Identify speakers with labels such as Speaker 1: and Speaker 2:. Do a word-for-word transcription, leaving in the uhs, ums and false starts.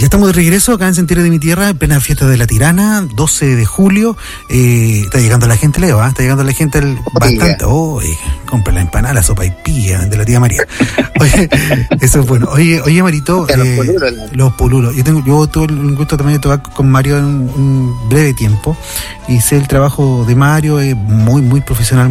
Speaker 1: Ya estamos de regreso acá en Sentiero de mi Tierra, en plena fiesta de la Tirana, doce de julio. Eh, está llegando la gente, Leo, ¿eh? Está llegando la gente el, bastante. Oh, eh, compra la empanada, la sopa y pilla de la tía María. Oye, eso es bueno. Oye, oye Marito, eh, los polulos. Los polulos. Yo, tengo, yo tuve el gusto también de tocar con Mario en un breve tiempo y sé el trabajo de Mario, es muy, muy profesional.